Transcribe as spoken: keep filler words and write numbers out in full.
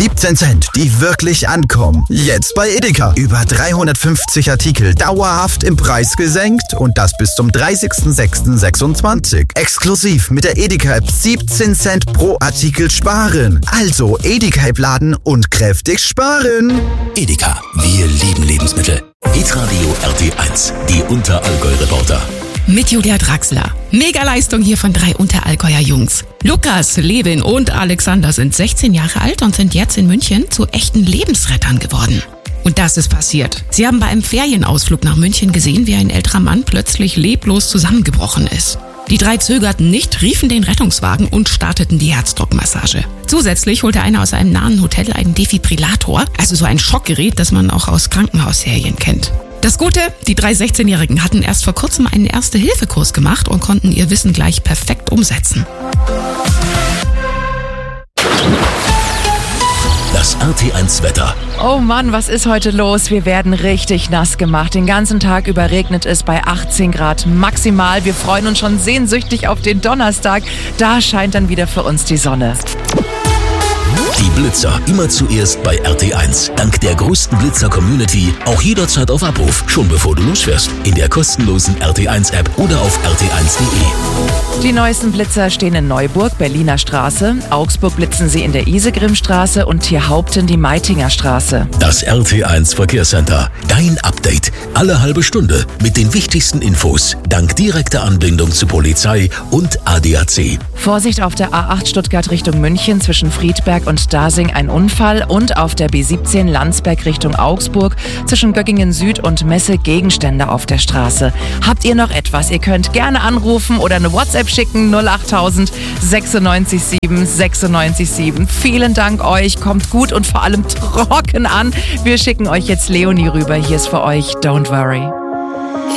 siebzehn Cent, die wirklich ankommen. Jetzt bei Edeka. Über dreihundertfünfzig Artikel dauerhaft im Preis gesenkt und das bis zum dreißigsten sechsten sechsundzwanzig. Exklusiv mit der Edeka-App siebzehn Cent pro Artikel sparen. Also Edeka-App laden und kräftig sparen. Edeka, wir lieben Lebensmittel. Hitradio R T eins, die Unterallgäu-Reporter. Mit Julia Draxler. Mega-Leistung hier von drei Unterallgäuer Jungs. Lukas, Levin und Alexander sind sechzehn Jahre alt und sind jetzt in München zu echten Lebensrettern geworden. Und das ist passiert. Sie haben bei einem Ferienausflug nach München gesehen, wie ein älterer Mann plötzlich leblos zusammengebrochen ist. Die drei zögerten nicht, riefen den Rettungswagen und starteten die Herzdruckmassage. Zusätzlich holte einer aus einem nahen Hotel einen Defibrillator, also so ein Schockgerät, das man auch aus Krankenhausserien kennt. Das Gute, die drei sechzehnjährigen hatten erst vor kurzem einen Erste-Hilfe-Kurs gemacht und konnten ihr Wissen gleich perfekt umsetzen. Das R T eins Wetter. Oh Mann, was ist heute los? Wir werden richtig nass gemacht. Den ganzen Tag über regnet es bei achtzehn Grad maximal. Wir freuen uns schon sehnsüchtig auf den Donnerstag. Da scheint dann wieder für uns die Sonne. Die Blitzer immer zuerst bei R T eins. Dank der größten Blitzer-Community auch jederzeit auf Abruf, schon bevor du losfährst. In der kostenlosen R T eins App oder auf R T eins Punkt de. Die neuesten Blitzer stehen in Neuburg, Berliner Straße. Augsburg blitzen sie in der Isegrimstraße und Tierhaupten die Meitinger Straße. Das R T eins Verkehrscenter. Dein Update. Alle halbe Stunde mit den wichtigsten Infos. Dank direkter Anbindung zu Polizei und A D A C. Vorsicht auf der A acht Stuttgart Richtung München zwischen Friedberg und Dasing ein Unfall und auf der B siebzehn Landsberg Richtung Augsburg zwischen Göggingen Süd und Messe Gegenstände auf der Straße. Habt ihr noch etwas? Ihr könnt gerne anrufen oder eine WhatsApp schicken null achttausend sechsundneunzig sieben sechsundneunzig sieben. Vielen Dank euch, kommt gut und vor allem trocken an. Wir schicken euch jetzt Leonie rüber. Hier ist für euch Don't Worry.